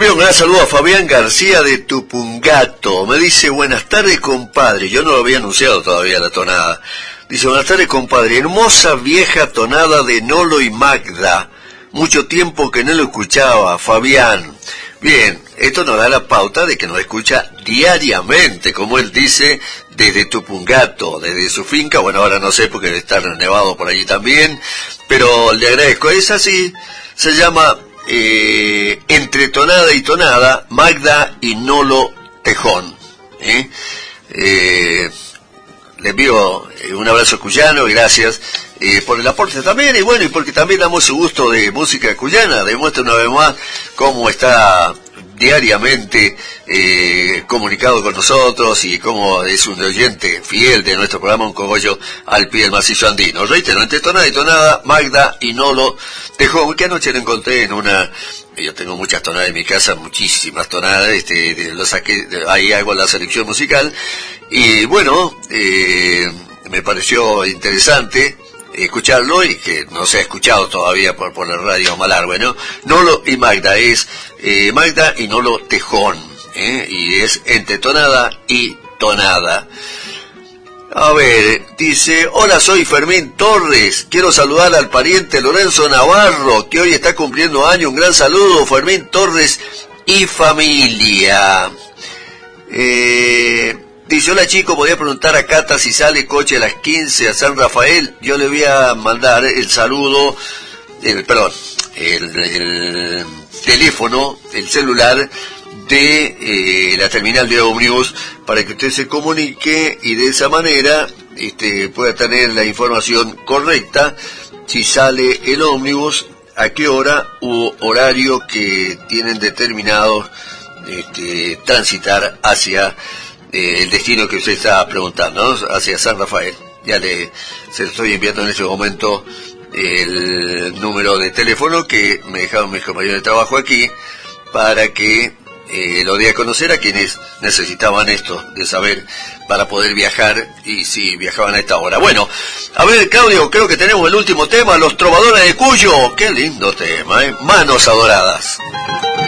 envío un gran saludo a Fabián García de Tupungato. Me dice, buenas tardes, compadre. Yo no lo había anunciado todavía la tonada. Dice, buenas tardes, compadre. Hermosa vieja tonada de Nolo y Magda. Mucho tiempo que no lo escuchaba, Fabián. Bien, esto nos da la pauta de que nos escucha diariamente, como él dice, desde Tupungato, desde su finca. Bueno, ahora no sé porque debe estar nevado por allí también, pero le agradezco. Es así, se llama Entre Tonada y Tonada, Magda y Nolo Tejón. Le envío un abrazo cuyano y gracias por el aporte también, y bueno, y porque también damos su gusto de música cuyana. Demuestra una vez más cómo está diariamente comunicado con nosotros y cómo es un oyente fiel de nuestro programa Un Cogollo al Pie del Macizo Andino. Reitero, Entre Tonada y Tonada, Magda y Nolo Tejón, que anoche lo encontré en una... Yo tengo muchas tonadas en mi casa, muchísimas tonadas, lo saqué, ahí hago la selección musical, y bueno, me pareció interesante escucharlo, y que no se ha escuchado todavía por la radio Malargüe, ¿no? Nolo y Magda, es Magda y Nolo Tejón, y es Entre Tonada y Tonada. A ver, dice, hola, soy Fermín Torres, quiero saludar al pariente Lorenzo Navarro, que hoy está cumpliendo año. Un gran saludo, Fermín Torres y familia. Dice, hola chico, podía preguntar a Cata si sale coche a las 15 a San Rafael. Yo le voy a mandar el saludo, el teléfono, el celular de la terminal de ómnibus, para que usted se comunique y de esa manera pueda tener la información correcta si sale el ómnibus, a qué hora u horario que tienen determinado transitar hacia el destino que usted está preguntando, ¿no? Hacia San Rafael. Ya se lo estoy enviando en este momento el número de teléfono que me dejaron mis compañeros de trabajo aquí, para que lo dé a conocer a quienes necesitaban esto, de saber para poder viajar, y si viajaban a esta hora. Bueno, a ver, Claudio, creo que tenemos el último tema, Los Trovadores de Cuyo. Qué lindo tema, Manos Adoradas.